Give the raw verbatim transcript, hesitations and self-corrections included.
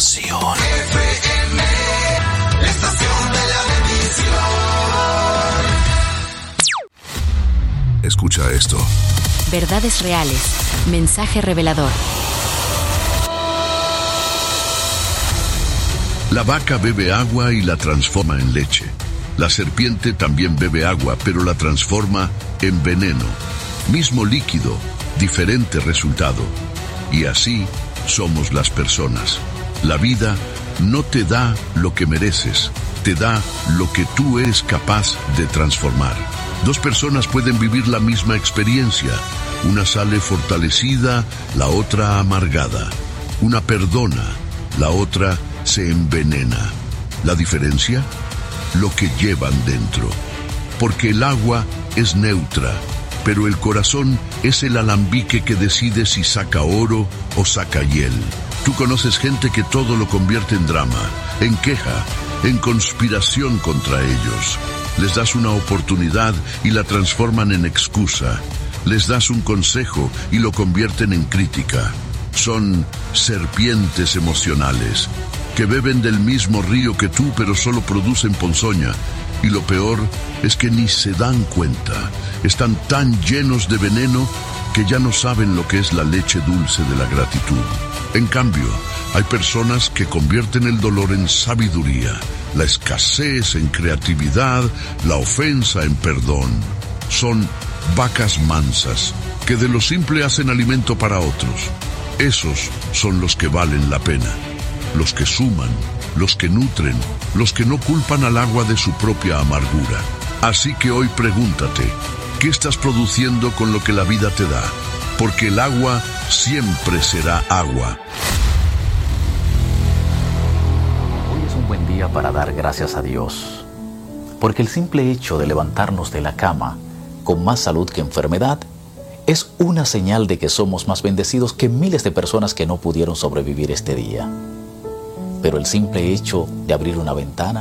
estación. F M, la estación de la bendición. Escucha esto. Verdades reales. Mensaje revelador. La vaca bebe agua y la transforma en leche. La serpiente también bebe agua, pero la transforma en veneno. Mismo líquido, diferente resultado. Y así somos las personas. La vida no te da lo que mereces, te da lo que tú eres capaz de transformar. Dos personas pueden vivir la misma experiencia. Una sale fortalecida, la otra amargada. Una perdona, la otra se envenena. ¿La diferencia? Lo que llevan dentro. Porque el agua es neutra, pero el corazón es el alambique que decide si saca oro o saca hiel. Tú conoces gente que todo lo convierte en drama, en queja, en conspiración contra ellos. Les das una oportunidad y la transforman en excusa. Les das un consejo y lo convierten en crítica. Son serpientes emocionales que beben del mismo río que tú, pero solo producen ponzoña. Y lo peor es que ni se dan cuenta. Están tan llenos de veneno que ya no saben lo que es la leche dulce de la gratitud. En cambio, hay personas que convierten el dolor en sabiduría, la escasez en creatividad, la ofensa en perdón. Son vacas mansas que de lo simple hacen alimento para otros. Esos son los que valen la pena. Los que suman, los que nutren, los que no culpan al agua de su propia amargura. Así que hoy pregúntate, ¿qué estás produciendo con lo que la vida te da? Porque el agua siempre será agua. Hoy es un buen día para dar gracias a Dios, porque el simple hecho de levantarnos de la cama con más salud que enfermedad es una señal de que somos más bendecidos que miles de personas que no pudieron sobrevivir este día. Pero el simple hecho de abrir una ventana